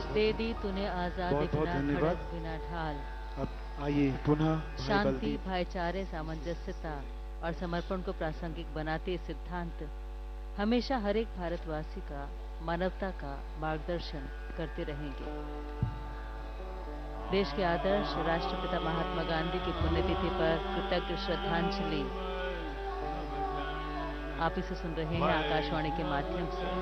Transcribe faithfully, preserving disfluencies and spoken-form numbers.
दे दी तूने आजादी बहुत बहुत बिना धन्यवाद। खड़ग बिना ढाल। अब आइए पुनः भाई शांति, बलदीप। भाईचारे, सामंजस्यता और समर्पण को प्रासंगिक बनाते ये सिद्धांत हमेशा हर एक भारतवासी का, मानवता का मार्गदर्शन करते रहेंगे। देश के आदर्श राष्ट्रपिता महात्मा गांधी की पुण्यतिथि पर कृतज्ञ श्रद्धांजलि आप इसे सुन रहे हैं आकाशवाणी के माध्यम से।